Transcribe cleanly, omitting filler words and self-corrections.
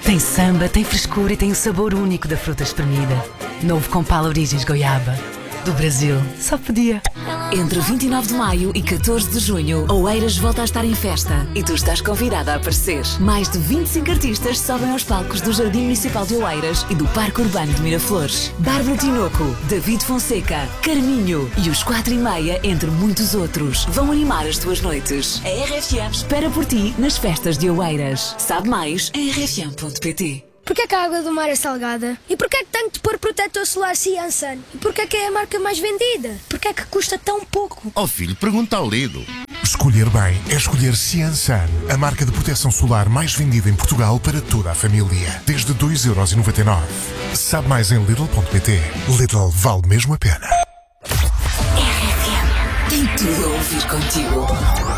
Tem samba, tem frescura e tem o sabor único da fruta espremida. Novo Compal Origens Goiaba. Do Brasil, só podia. Entre 29 de maio e 14 de junho, Oeiras volta a estar em festa e tu estás convidada a aparecer. Mais de 25 artistas sobem aos palcos do Jardim Municipal de Oeiras e do Parque Urbano de Miraflores. Bárbara Tinoco, David Fonseca, Carminho e os 4:30, entre muitos outros, vão animar as tuas noites. A RFM espera por ti nas festas de Oeiras. Sabe mais em rfm.pt. Porquê que a água do mar é salgada? E porquê que tenho de pôr protetor solar Ciansan? E porquê que é a marca mais vendida? Porquê que custa tão pouco? Oh filho, pergunta ao Lido. Escolher bem é escolher Ciansan, a marca de proteção solar mais vendida em Portugal para toda a família. Desde 2,99€. Sabe mais em Lidl.pt. Lidl vale mesmo a pena. RFM tem tudo a ouvir contigo.